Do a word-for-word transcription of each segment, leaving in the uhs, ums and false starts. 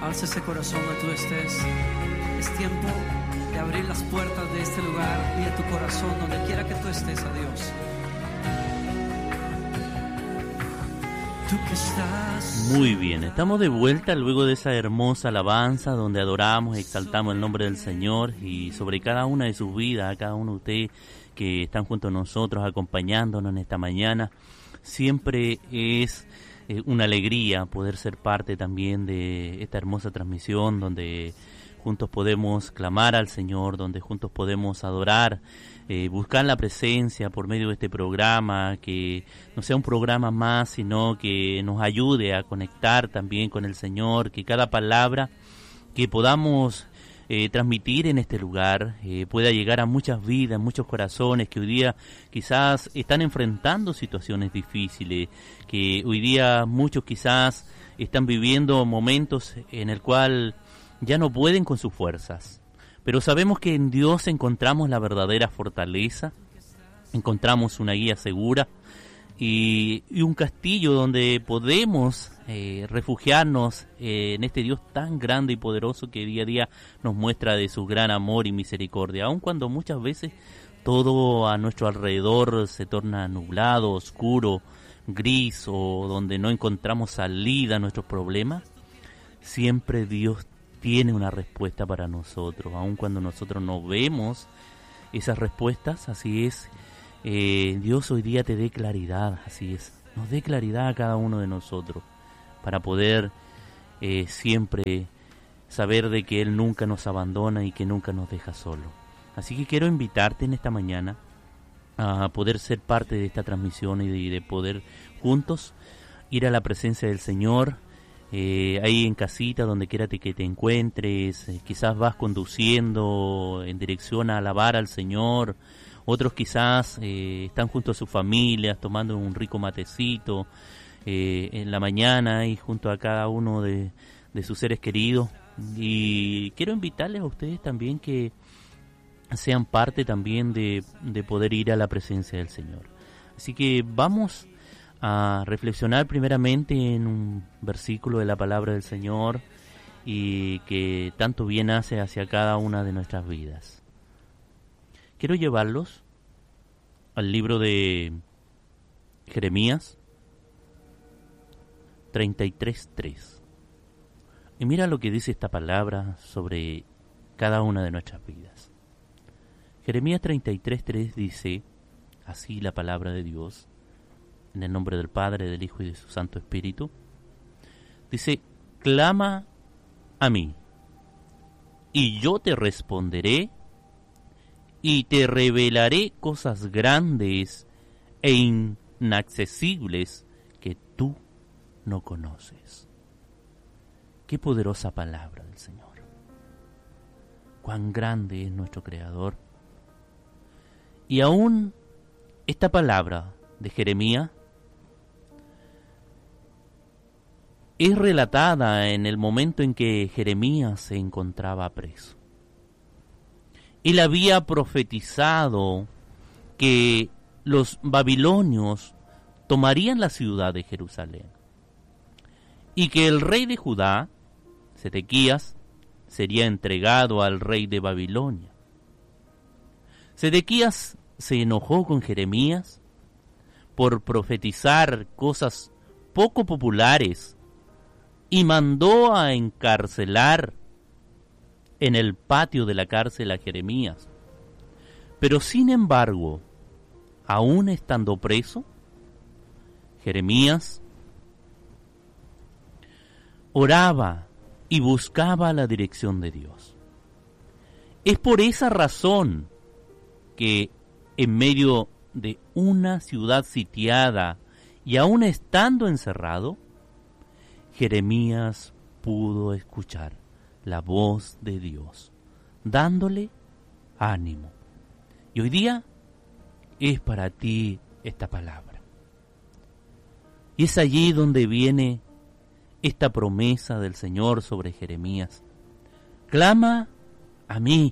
Alza ese corazón donde tú estés. Es tiempo de abrir las puertas de este lugar y de tu corazón, donde quiera que tú estés, a Dios. Tú que estás... Muy bien, estamos de vuelta luego de esa hermosa alabanza donde adoramos y exaltamos el nombre del Señor, y sobre cada una de sus vidas, a cada uno de ustedes que están junto a nosotros acompañándonos en esta mañana. Siempre es eh, una alegría poder ser parte también de esta hermosa transmisión donde juntos podemos clamar al Señor, donde juntos podemos adorar, eh, buscar la presencia por medio de este programa, que no sea un programa más, sino que nos ayude a conectar también con el Señor, que cada palabra que podamos eh, transmitir en este lugar eh, pueda llegar a muchas vidas, muchos corazones que hoy día quizás están enfrentando situaciones difíciles, que hoy día muchos quizás están viviendo momentos en el cual ya no pueden con sus fuerzas, pero sabemos que en Dios encontramos la verdadera fortaleza, encontramos una guía segura y, y un castillo donde podemos eh, refugiarnos eh, en este Dios tan grande y poderoso que día a día nos muestra de su gran amor y misericordia, aun cuando muchas veces todo a nuestro alrededor se torna nublado, oscuro, gris, o donde no encontramos salida a nuestros problemas. Siempre Dios tiene una respuesta para nosotros, aun cuando nosotros no vemos esas respuestas. Así es, eh, Dios hoy día te dé claridad, así es, nos dé claridad a cada uno de nosotros, para poder eh, siempre saber de que Él nunca nos abandona y que nunca nos deja solo. Así que quiero invitarte en esta mañana a poder ser parte de esta transmisión y de, de poder juntos ir a la presencia del Señor. Eh, ahí en casita, donde quiera que te encuentres, eh, quizás vas conduciendo en dirección a alabar al Señor, otros quizás eh, están junto a sus familias tomando un rico matecito eh, en la mañana y junto a cada uno de, de sus seres queridos. Y quiero invitarles a ustedes también que sean parte también de, de poder ir a la presencia del Señor. Así que vamos a reflexionar primeramente en un versículo de la palabra del Señor y que tanto bien hace hacia cada una de nuestras vidas. Quiero llevarlos al libro de Jeremías treinta y tres tres. Y mira lo que dice esta palabra sobre cada una de nuestras vidas. Jeremías treinta y tres tres dice así la palabra de Dios: en el nombre del Padre, del Hijo y de su Santo Espíritu. Dice: clama a mí, y yo te responderé, y te revelaré cosas grandes e inaccesibles que tú no conoces. Qué poderosa palabra del Señor. Cuán grande es nuestro Creador. Y aún esta palabra de Jeremías es relatada en el momento en que Jeremías se encontraba preso. Él había profetizado que los babilonios tomarían la ciudad de Jerusalén y que el rey de Judá, Sedequías, sería entregado al rey de Babilonia. Sedequías se enojó con Jeremías por profetizar cosas poco populares y mandó a encarcelar en el patio de la cárcel a Jeremías. Pero sin embargo, aún estando preso, Jeremías oraba y buscaba la dirección de Dios. Es por esa razón que en medio de una ciudad sitiada y aún estando encerrado, Jeremías pudo escuchar la voz de Dios, dándole ánimo. Y hoy día es para ti esta palabra. Y es allí donde viene esta promesa del Señor sobre Jeremías. Clama a mí,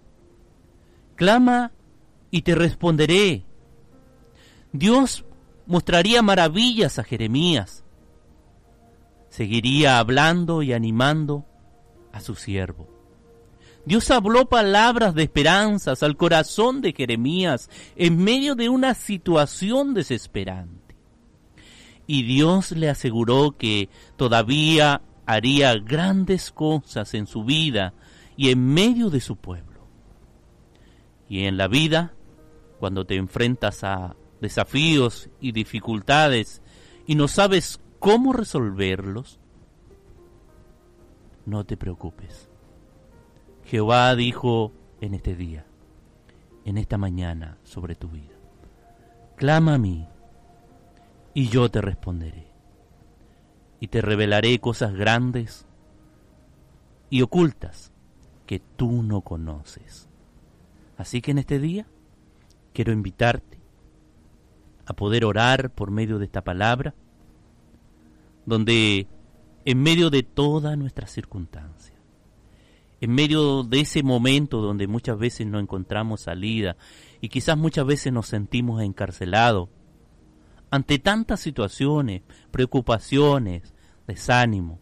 clama y te responderé. Dios mostraría maravillas a Jeremías. Seguiría hablando y animando a su siervo. Dios habló palabras de esperanzas al corazón de Jeremías en medio de una situación desesperante. Y Dios le aseguró que todavía haría grandes cosas en su vida y en medio de su pueblo. Y en la vida, cuando te enfrentas a desafíos y dificultades y no sabes cómo resolverlos, no te preocupes. Jehová dijo en este día, en esta mañana sobre tu vida: clama a mí y yo te responderé, y te revelaré cosas grandes y ocultas que tú no conoces. Así que en este día quiero invitarte a poder orar por medio de esta palabra, donde en medio de todas nuestras circunstancias, en medio de ese momento donde muchas veces no encontramos salida y quizás muchas veces nos sentimos encarcelados ante tantas situaciones, preocupaciones, desánimo,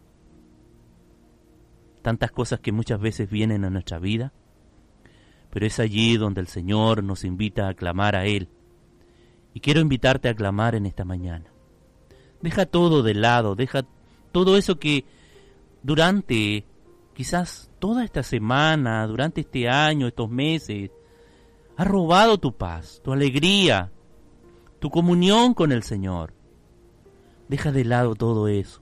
tantas cosas que muchas veces vienen a nuestra vida, pero es allí donde el Señor nos invita a clamar a Él. Y quiero invitarte a clamar en esta mañana. Deja todo de lado, deja todo eso que durante quizás toda esta semana, durante este año, estos meses, ha robado tu paz, tu alegría, tu comunión con el Señor. Deja de lado todo eso.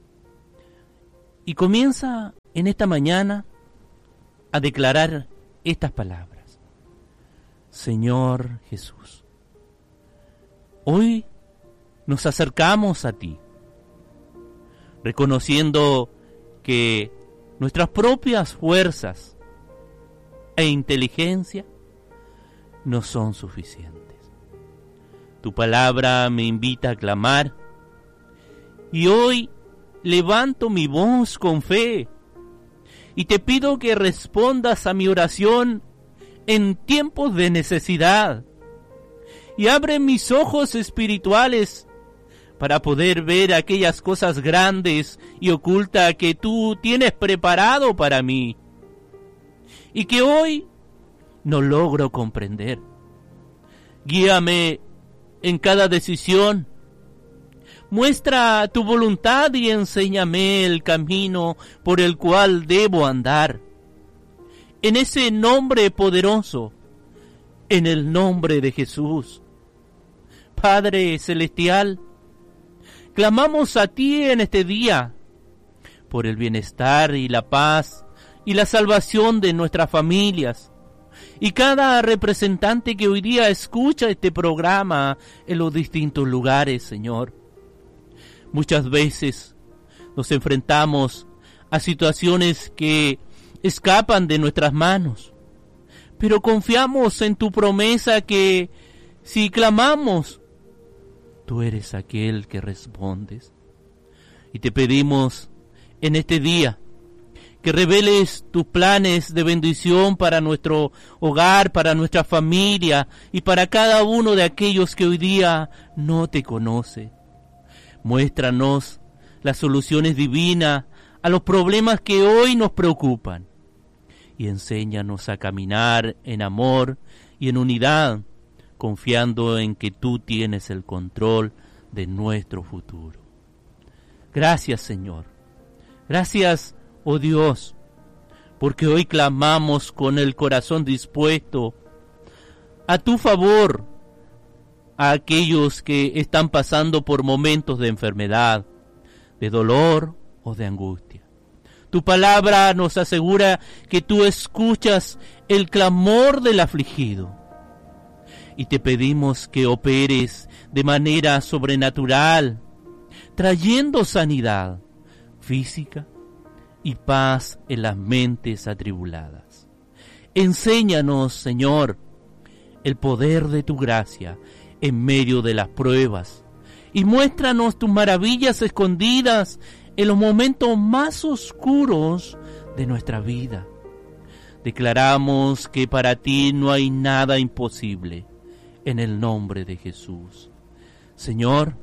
Y comienza en esta mañana a declarar estas palabras. Señor Jesús, hoy nos acercamos a ti, reconociendo que nuestras propias fuerzas e inteligencia no son suficientes. Tu palabra me invita a clamar y hoy levanto mi voz con fe y te pido que respondas a mi oración en tiempos de necesidad y abre mis ojos espirituales para poder ver aquellas cosas grandes y ocultas que tú tienes preparado para mí y que hoy no logro comprender. Guíame en cada decisión, muestra tu voluntad y enséñame el camino por el cual debo andar. En ese nombre poderoso, en el nombre de Jesús. Padre Celestial, clamamos a ti en este día por el bienestar y la paz y la salvación de nuestras familias y cada representante que hoy día escucha este programa en los distintos lugares, Señor. Muchas veces nos enfrentamos a situaciones que escapan de nuestras manos, pero confiamos en tu promesa que si clamamos, tú eres aquel que respondes. Y te pedimos en este día que reveles tus planes de bendición para nuestro hogar, para nuestra familia y para cada uno de aquellos que hoy día no te conoce. Muéstranos las soluciones divinas a los problemas que hoy nos preocupan y enséñanos a caminar en amor y en unidad, confiando en que tú tienes el control de nuestro futuro. Gracias, Señor. Gracias, oh Dios, porque hoy clamamos con el corazón dispuesto a tu favor a aquellos que están pasando por momentos de enfermedad, de dolor o de angustia. Tu palabra nos asegura que tú escuchas el clamor del afligido. Y te pedimos que operes de manera sobrenatural, trayendo sanidad física y paz en las mentes atribuladas. Enséñanos, Señor, el poder de tu gracia en medio de las pruebas y muéstranos tus maravillas escondidas en los momentos más oscuros de nuestra vida. Declaramos que para ti no hay nada imposible, en el nombre de Jesús. Señor,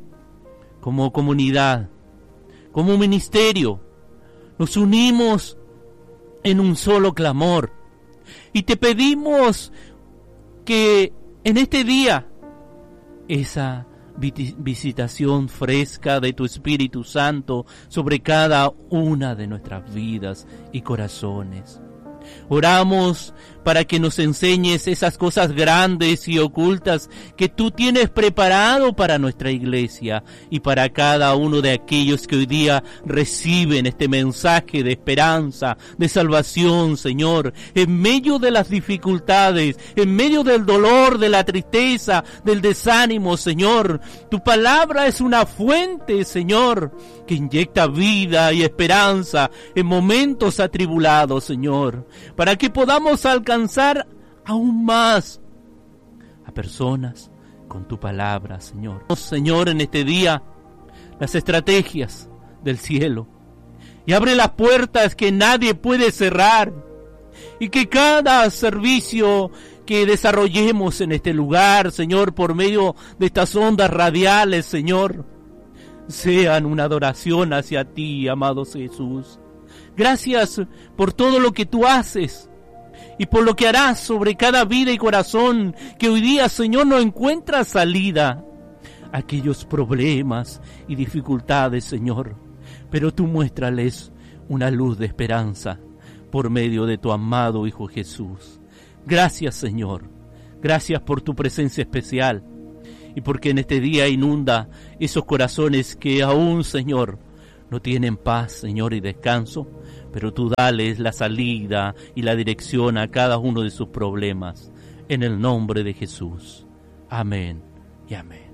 como comunidad, como ministerio, nos unimos en un solo clamor. Y te pedimos que en este día esa visitación fresca de tu Espíritu Santo sobre cada una de nuestras vidas y corazones. Oramos para que nos enseñes esas cosas grandes y ocultas que tú tienes preparado para nuestra iglesia y para cada uno de aquellos que hoy día reciben este mensaje de esperanza, de salvación, Señor, en medio de las dificultades, en medio del dolor, de la tristeza, del desánimo, Señor. Tu palabra es una fuente, Señor, que inyecta vida y esperanza en momentos atribulados, Señor, para que podamos alcanzar aún más a personas con tu palabra, Señor. Señor, en este día, las estrategias del cielo, y abre las puertas que nadie puede cerrar, y que cada servicio que desarrollemos en este lugar, Señor, por medio de estas ondas radiales, Señor, sean una adoración hacia ti, amado Jesús. Gracias por todo lo que tú haces y por lo que harás sobre cada vida y corazón que hoy día, Señor, no encuentra salida a aquellos problemas y dificultades, Señor. Pero tú muéstrales una luz de esperanza por medio de tu amado Hijo Jesús. Gracias, Señor. Gracias por tu presencia especial y porque en este día inunda esos corazones que aún, Señor, no tienen paz, Señor, y descanso, pero tú dales la salida y la dirección a cada uno de sus problemas. En el nombre de Jesús. Amén y amén.